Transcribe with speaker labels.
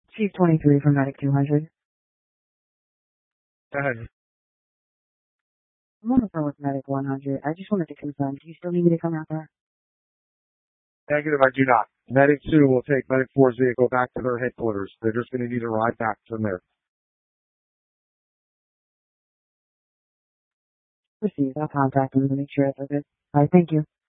Speaker 1: Chief 23 from Medic 200.
Speaker 2: Go ahead.
Speaker 1: I'm on the phone with Medic 100. I just wanted to confirm, do you still need me to come out there?
Speaker 2: Negative, I do not. Medic 2 will take Medic 4's vehicle back to their headquarters. They're just going to need a ride back from there.
Speaker 1: Received. I'll contact them to make sure it's okay. Alright, thank you.